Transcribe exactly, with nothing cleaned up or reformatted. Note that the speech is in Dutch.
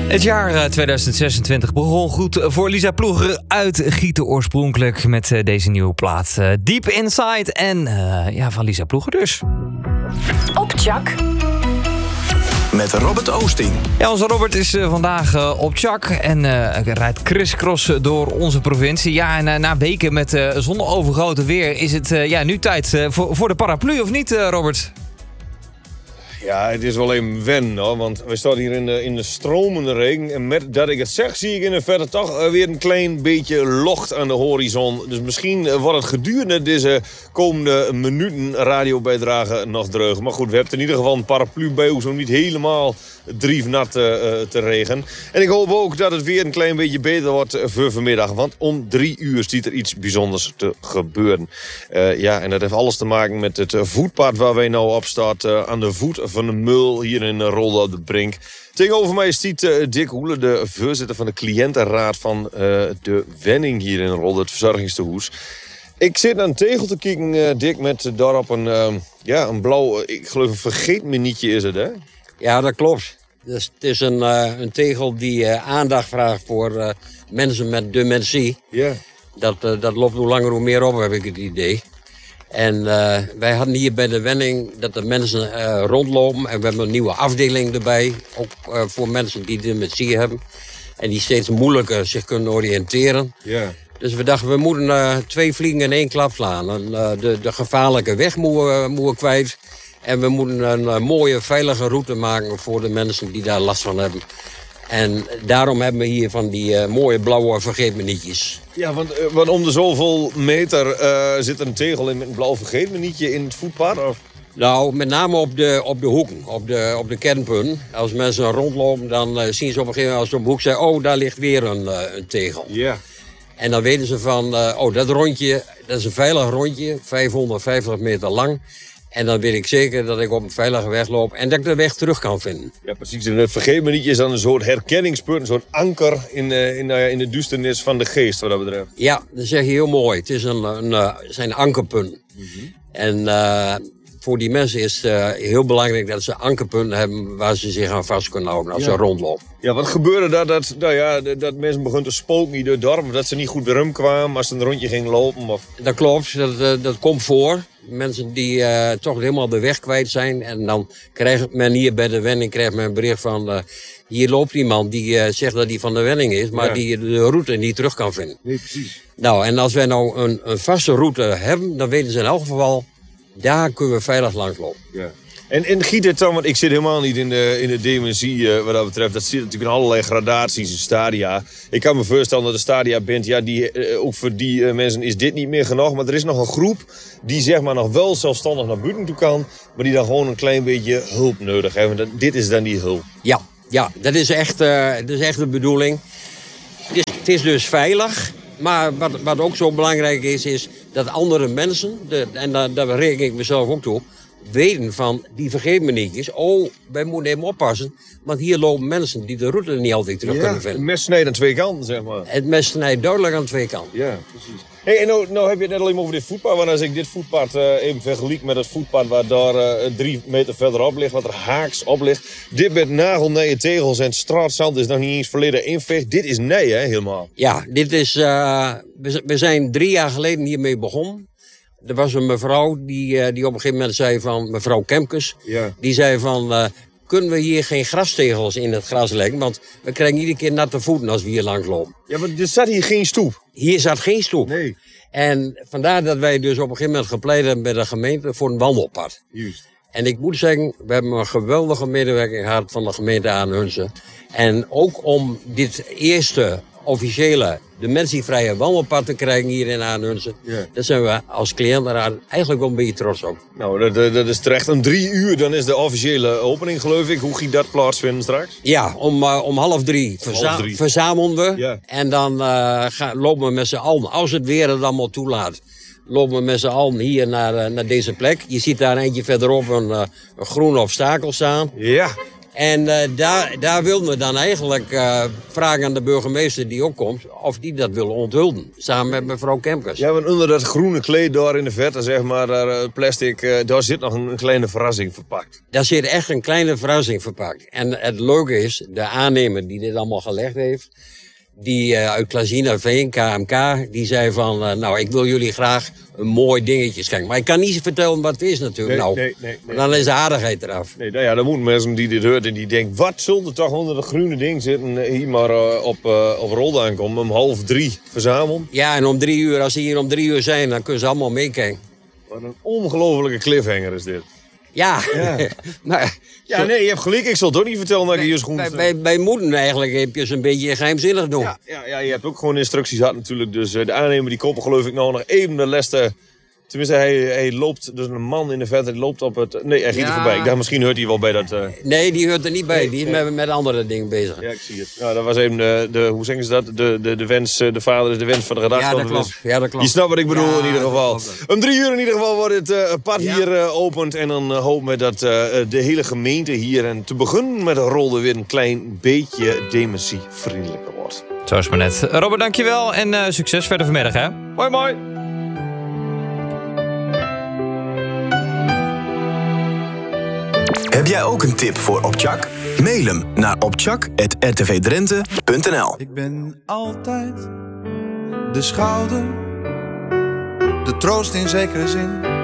Het jaar tweeduizend zesentwintig begon goed voor Lisa Ploeger uit Gieten oorspronkelijk met uh, deze nieuwe plaat uh, Deep Inside en uh, ja, van Lisa Ploeger dus. Op Tjak. Met Robert Oosting. Ja, onze Robert is uh, vandaag uh, op Tjak en uh, rijdt crisscross door onze provincie. Ja, en uh, na weken met uh, zonovergoten weer is het uh, ja, nu tijd uh, voor, voor de paraplu, of niet uh, Robert? Ja, het is wel even wennen, hoor, want we staan hier in de, in de stromende regen. En met dat ik het zeg, zie ik in de verte toch weer een klein beetje locht aan de horizon. Dus misschien wordt het gedurende deze komende minuten radiobijdrage nog dreug. Maar goed, we hebben in ieder geval een paraplu bij ons om niet helemaal driefnat uh, te regen. En ik hoop ook dat het weer een klein beetje beter wordt voor vanmiddag. Want om drie uur ziet er iets bijzonders te gebeuren. Uh, ja, en dat heeft alles te maken met het voetpad waar wij nou op staan. Uh, aan de voet van de Mul hier in uh, Rolde op de Brink. Tegenover mij staat uh, Dick Hoele, de voorzitter van de cliëntenraad van uh, de Wenning hier in Rolde, het verzorgingstehuis. Ik zit naar een tegel te kijken, uh, Dick, met daarop een, uh, ja, een blauw, uh, ik geloof een vergeetmenietje is het, hè? Ja, dat klopt. Dus het is een, uh, een tegel die uh, aandacht vraagt voor uh, mensen met dementie. Ja. Dat, uh, dat loopt hoe langer hoe meer op, heb ik het idee. En uh, wij hadden hier bij de Wenning dat de mensen uh, rondlopen. En we hebben een nieuwe afdeling erbij. Ook uh, voor mensen die dementie hebben. En die steeds moeilijker zich kunnen oriënteren. Ja. Dus we dachten, we moeten uh, twee vliegen in één klap slaan. En, uh, de, de gevaarlijke weg moeten, moeten we kwijt. En we moeten een uh, mooie, veilige route maken voor de mensen die daar last van hebben. En daarom hebben we hier van die uh, mooie blauwe vergeetmenietjes. Ja, want, uh, want om de zoveel meter uh, zit een tegel in met een blauw vergeetmenietje in het voetpad? Of? Nou, met name op de, op de hoeken, op de, op de kernpunten. Als mensen rondlopen, dan uh, zien ze op een gegeven moment als ze op de hoek zeggen, oh, daar ligt weer een, uh, een tegel. Ja. En dan weten ze van, uh, oh, dat rondje, dat is een veilig rondje, vijfhonderdvijftig meter lang. En dan weet ik zeker dat ik op een veilige weg loop en dat ik de weg terug kan vinden. Ja, precies. En het vergeetmenietje is dan een soort herkenningspunt, een soort anker in, uh, in, uh, in de duisternis van de geest, wat dat betreft. Ja, dat zeg je heel mooi. Het is een, een, uh, zijn ankerpunten. Mm-hmm. En uh, voor die mensen is het uh, heel belangrijk dat ze ankerpunten hebben waar ze zich aan vast kunnen houden als ja. ze rondlopen. Ja, wat gebeurde dat, dat, nou ja, dat mensen begonnen te spoken in het dorp, dat ze niet goed erom kwamen als ze een rondje gingen lopen? Of... Dat klopt, dat, uh, dat komt voor. Mensen die uh, toch helemaal de weg kwijt zijn. En dan krijgt men hier bij de Wenning krijgt men een bericht van... Uh, hier loopt iemand die uh, zegt dat hij van de Wenning is... maar ja. die de route niet terug kan vinden. Nee, precies. Nou, en als wij nou een, een vaste route hebben... dan weten ze in elk geval... daar kunnen we veilig langs lopen. Ja. En, en giet het dan, want ik zit helemaal niet in de, in de dementie uh, wat dat betreft. Dat zit natuurlijk in allerlei gradaties in stadia. Ik kan me voorstellen dat de stadia bent, ja, die, uh, ook voor die uh, mensen is dit niet meer genoeg. Maar er is nog een groep die zeg maar nog wel zelfstandig naar buiten toe kan. Maar die dan gewoon een klein beetje hulp nodig hebben. Dat, dit is dan die hulp. Ja, ja dat, is echt, uh, dat is echt de bedoeling. Het is, het is dus veilig. Maar wat, wat ook zo belangrijk is, is dat andere mensen, de, en daar, daar reken ik mezelf ook toe, weten van die vergeetmenietjes. Oh, wij moeten even oppassen. Want hier lopen mensen die de route niet altijd terug ja, kunnen vinden. Het mes snijdt aan twee kanten, zeg maar. Het mes snijdt duidelijk aan twee kanten. Ja, precies. Hey, en nou, nou heb je het net alleen maar over dit voetpad. Want als ik dit voetpad uh, even vergelijk met het voetpad waar daar uh, drie meter verderop ligt, wat er haaks op ligt. Dit met nagelnije tegels en straatzand is nog niet eens verleden invecht. Dit is nee, hè, helemaal. Ja, dit is. Uh, we, we zijn drie jaar geleden hiermee begonnen. Er was een mevrouw die, uh, die op een gegeven moment zei van, mevrouw Kemkes, ja. die zei van, uh, kunnen we hier geen grastegels in het gras leggen? Want we krijgen iedere keer natte voeten als we hier langs lopen. Ja, maar er zat hier geen stoep. Hier zat geen stoep. Nee. En vandaar dat wij dus op een gegeven moment gepleit hebben bij de gemeente voor een wandelpad. Juist. En ik moet zeggen, we hebben een geweldige medewerking gehad van de gemeente Aanhunsen. En ook om dit eerste officiële dementievrije wandelpad te krijgen hier in Aanhunsen. Ja. Daar zijn we als cliëntenraad eigenlijk wel een beetje trots op. Nou, dat, dat is terecht. Om drie uur, dan is de officiële opening, geloof ik. Hoe ging dat plaatsvinden straks? Ja, om, uh, om half drie, verza- half drie verzamelen we. Ja. En dan uh, gaan, lopen we met z'n allen, als het weer het allemaal toelaat, lopen we met z'n allen hier naar, uh, naar deze plek. Je ziet daar eentje verderop een, uh, een groen obstakel staan. Ja. En uh, daar, daar wilden we dan eigenlijk uh, vragen aan de burgemeester die ook komt... of die dat willen onthulden, samen met mevrouw Kemkers. Ja, want onder dat groene kleed daar in de verte, zeg maar, daar, uh, plastic... Uh, daar zit nog een, een kleine verrassing verpakt. Daar zit echt een kleine verrassing verpakt. En het leuke is, de aannemer die dit allemaal gelegd heeft... die uh, uit Klazinaveen, K M K, die zei van... Uh, nou, ik wil jullie graag een mooi dingetje schenken. Maar ik kan niet vertellen wat het is natuurlijk. Nee, nou, nee, nee, nee, dan is de aardigheid eraf. Nee, nou ja, dan moeten mensen die dit horen en die denken... wat zullen er toch onder dat groene ding zitten... hier maar uh, op, uh, op Rolde aankomen, om half drie verzamelen. Ja, en om drie uur, als ze hier om drie uur zijn... dan kunnen ze allemaal meekijken. Wat een ongelofelijke cliffhanger is dit. Ja, ja. maar... Ja, nee, je hebt gelijk. Ik zal het ook niet vertellen dat ik hier schoen... Wij, wij, wij moeten eigenlijk eventjes een beetje geheimzinnig doen. Ja, ja, ja, je hebt ook gewoon instructies gehad natuurlijk. Dus uh, de aannemer die koppel geloof ik nou nog even de leste... Tenminste, hij, hij loopt, dus een man in de verte, die loopt op het... Nee, hij giet Ja. er voorbij. Ik dacht, misschien hoort hij wel bij dat... Uh... Nee, die hoort er niet bij. Nee, Die is nee. met, met andere dingen bezig. Ja, ik zie het. Nou, dat was even de, de hoe zeggen ze dat? De, de, de wens, de vader is de wens van de gedachte. Ja, dat klopt. Ja, dat klopt. Je snapt wat ik bedoel Ja, in ieder dat geval. klopt. Om drie uur in ieder geval wordt het uh, pad Ja. hier uh, opent. En dan uh, hopen we dat uh, de hele gemeente hier... en te beginnen met Rolde weer een klein beetje dementievriendelijker wordt. Zo is maar net. Robert, dankjewel en uh, succes verder vanmiddag, hè? Mooi, mooi. Heb jij ook een tip voor Opchak? Mail hem naar opchak at r t v drenthe punt n l. Ik ben altijd de schouder, de troost in zekere zin.